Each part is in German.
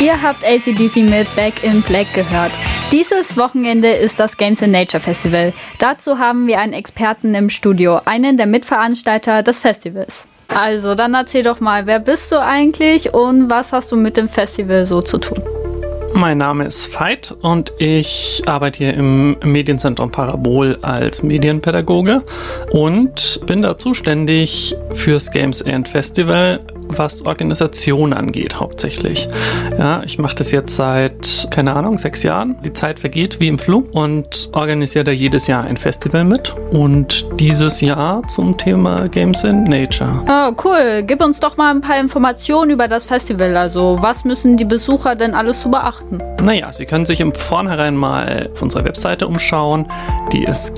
Ihr habt AC/DC mit Back in Black gehört. Dieses Wochenende ist das Games in Nature Festival. Dazu haben wir einen Experten im Studio, einen der Mitveranstalter des Festivals. Also, dann erzähl doch mal, wer bist du eigentlich und was hast du mit dem Festival so zu tun? Mein Name ist Veit und ich arbeite hier im Medienzentrum Parabol als Medienpädagoge und bin da zuständig fürs Games End Festival, was Organisation angeht hauptsächlich. Ja, ich mache das jetzt seit, 6 Jahren. Die Zeit vergeht wie im Flug und organisiere da jedes Jahr ein Festival mit. Und dieses Jahr zum Thema Games in Nature. Oh, cool. Gib uns doch mal ein paar Informationen über das Festival. Also, was müssen die Besucher denn alles zu beachten? Naja, Sie können sich im Vornherein mal auf unserer Webseite umschauen. Die ist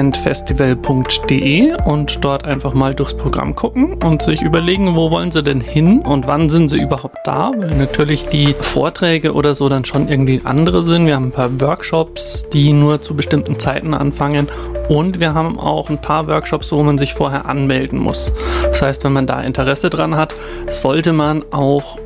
gamesendfestival.de und dort einfach mal durchs Programm gucken und sich überlegen, wo wollen Sie denn hin und wann sind Sie überhaupt da? Weil natürlich die Vorträge oder so dann schon irgendwie andere sind. Wir haben ein paar Workshops, die nur zu bestimmten Zeiten anfangen und wir haben auch ein paar Workshops, wo man sich vorher anmelden muss. Das heißt, wenn man da Interesse dran hat, sollte man auch,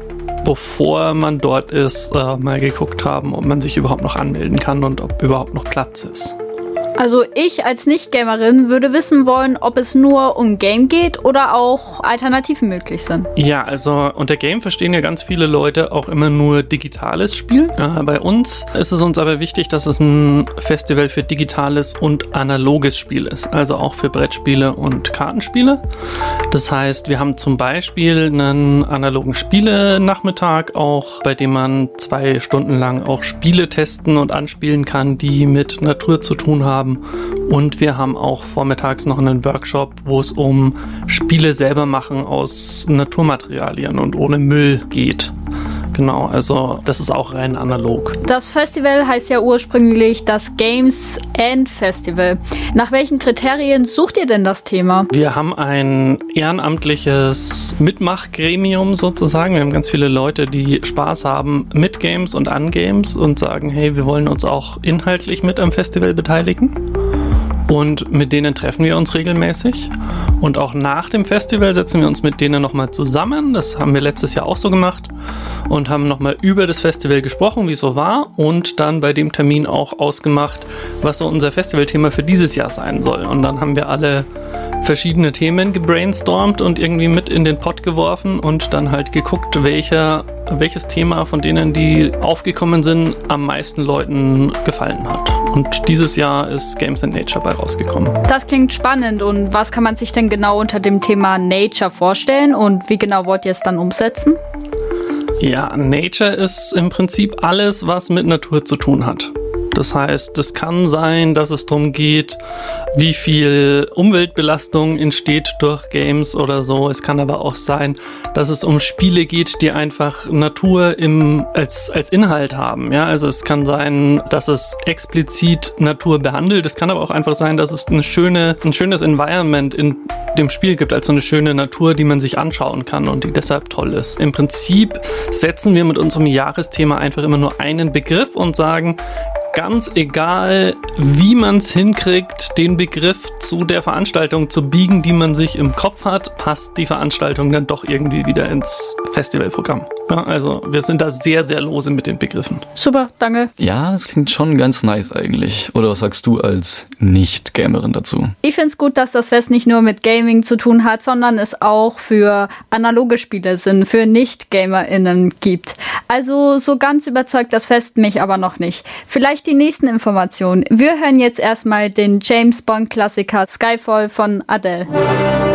bevor man dort ist, mal geguckt haben, ob man sich überhaupt noch anmelden kann und ob überhaupt noch Platz ist. Also ich als Nicht-Gamerin würde wissen wollen, ob es nur um Game geht oder auch Alternativen möglich sind. Ja, also unter Game verstehen ja ganz viele Leute auch immer nur digitales Spiel. Bei uns ist es uns aber wichtig, dass es ein Festival für digitales und analoges Spiel ist, also auch für Brettspiele und Kartenspiele. Das heißt, wir haben zum Beispiel einen analogen Spiele-Nachmittag auch, bei dem man 2 Stunden lang auch Spiele testen und anspielen kann, die mit Natur zu tun haben. Und wir haben auch vormittags noch einen Workshop, wo es um Spiele selber machen aus Naturmaterialien und ohne Müll geht. Genau, also das ist auch rein analog. Das Festival heißt ja ursprünglich das Games End Festival. Nach welchen Kriterien sucht ihr denn das Thema? Wir haben ein ehrenamtliches Mitmachgremium sozusagen. Wir haben ganz viele Leute, die Spaß haben mit Games und an Games und sagen, hey, wir wollen uns auch inhaltlich mit am Festival beteiligen. Und mit denen treffen wir uns regelmäßig. Und auch nach dem Festival setzen wir uns mit denen nochmal zusammen. Das haben wir letztes Jahr auch so gemacht. Und haben nochmal über das Festival gesprochen, wie es so war. Und dann bei dem Termin auch ausgemacht, was so unser Festivalthema für dieses Jahr sein soll. Und dann haben wir alle verschiedene Themen gebrainstormt und irgendwie mit in den Pott geworfen und dann halt geguckt, welches Thema von denen, die aufgekommen sind, am meisten Leuten gefallen hat. Und dieses Jahr ist Games in Nature bei rausgekommen. Das klingt spannend. Und was kann man sich denn genau unter dem Thema Nature vorstellen und wie genau wollt ihr es dann umsetzen? Ja, Nature ist im Prinzip alles, was mit Natur zu tun hat. Das heißt, es kann sein, dass es darum geht, wie viel Umweltbelastung entsteht durch Games oder so. Es kann aber auch sein, dass es um Spiele geht, die einfach Natur als Inhalt haben. Ja, also es kann sein, dass es explizit Natur behandelt. Es kann aber auch einfach sein, dass es ein schönes Environment in dem Spiel gibt, also eine schöne Natur, die man sich anschauen kann und die deshalb toll ist. Im Prinzip setzen wir mit unserem Jahresthema einfach immer nur einen Begriff und sagen, ganz egal, wie man es hinkriegt, den Begriff zu der Veranstaltung zu biegen, die man sich im Kopf hat, passt die Veranstaltung dann doch irgendwie wieder ins Festivalprogramm. Ja, also wir sind da sehr, sehr lose mit den Begriffen. Super, danke. Ja, das klingt schon ganz nice eigentlich. Oder was sagst du als Nicht-Gamerin dazu? Ich finde es gut, dass das Fest nicht nur mit Gaming zu tun hat, sondern es auch für analoge Spiele sind, für Nicht-GamerInnen gibt. Also so ganz überzeugt das Fest mich aber noch nicht. Vielleicht die nächsten Informationen. Wir hören jetzt erstmal den James Bond-Klassiker Skyfall von Adele.